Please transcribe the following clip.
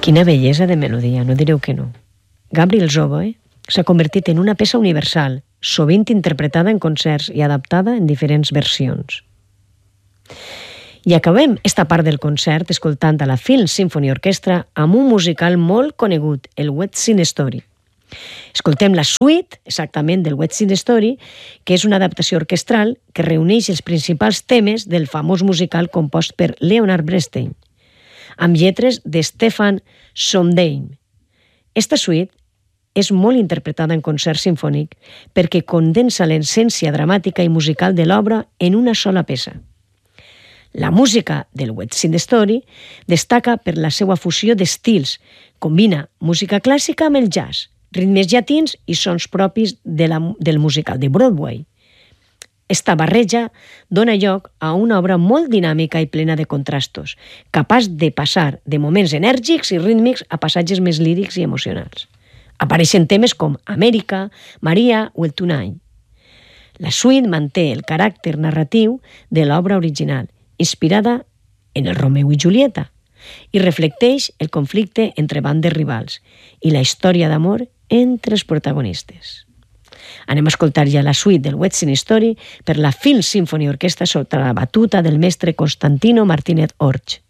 Quina bellesa de melodia, no direu que no. Gabriel Zoboe s'ha convertit en una peça universal, sovint interpretada en concerts i adaptada en diferents versions. I acabem esta part del concert escoltant a la Phil Symphony Orchestra amb un musical molt conegut, el West Side Story. Escoltem la suite, exactament, del West Side Story, que és una adaptació orquestral que reuneix els principals temes del famós musical compost per Leonard Bernstein, amb lletres de Stefan Sondheim. Esta suite és molt interpretada en concert sinfònic perquè condensa l'essència dramàtica i musical de l'obra en una sola peça. La música del West Side Story destaca per la seva fusió d'estils, combina música clàssica amb el jazz, ritmes llatins i sons propis del musical de Broadway. Esta barreja dona lloc a una obra molt dinàmica i plena de contrastos, capaç de passar de moments enèrgics i rítmics a passatges més lírics i emocionals. Apareixen temes com Amèrica, Maria o el Tonight. La suite manté el caràcter narratiu de l'obra original, inspirada en el Romeu i Julieta, i reflecteix el conflicte entre bandes rivals i la història d'amor entre els protagonistes. Anem a escoltar ja la suite del West Side Story per la Phil Symphony Orchestra sota la batuta del mestre Constantino Martínez Orch.